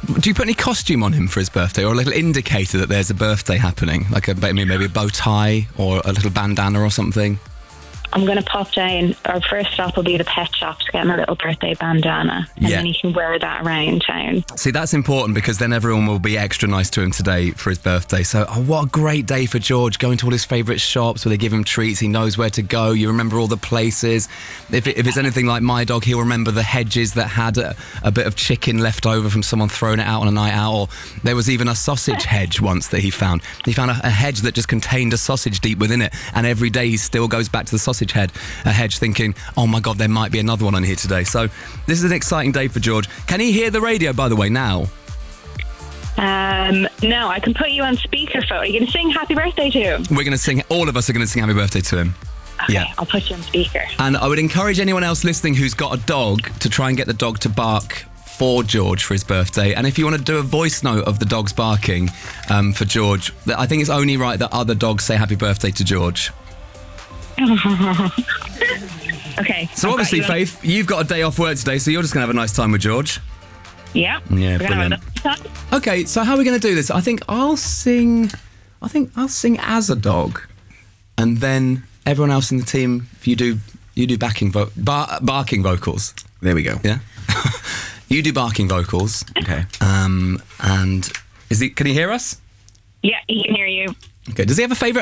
Do you put any costume on him for his birthday, or a little indicator that there's a birthday happening, like maybe a bow tie or a little bandana or something? I'm going to pop down. Our first stop will be the pet shop to get him a little birthday bandana, and then he can wear that around town. See, that's important because then everyone will be extra nice to him today for his birthday. So, what a great day for George, going to all his favourite shops where they give him treats. He knows where to go. You remember all the places. If it's anything like my dog, he'll remember the hedges that had a bit of chicken left over from someone throwing it out on a night out. Or there was even a sausage hedge once that he found. He found a hedge that just contained a sausage deep within it, and every day he still goes back to the sausage hedge thinking, oh my God, there might be another one on here today. So this is an exciting day for George. Can he hear the radio, by the way, now? No, I can put you on speakerphone. Are you going to sing happy birthday to him? We're going to sing, all of us are going to sing happy birthday to him. Okay, I'll put you on speaker. And I would encourage anyone else listening who's got a dog to try and get the dog to bark for George for his birthday. And if you want to do a voice note of the dog's barking for George, I think it's only right that other dogs say happy birthday to George. Okay. So obviously, Faith, you've got a day off work today, so you're just going to have a nice time with George. Yeah. Yeah, brilliant. Okay, so how are we going to do this? I think I'll sing as a dog, and then everyone else in the team, if you do barking vocals. There we go. Yeah. You do barking vocals. Okay. And can he hear us? Yeah, he can hear you. Okay. Does he have a favourite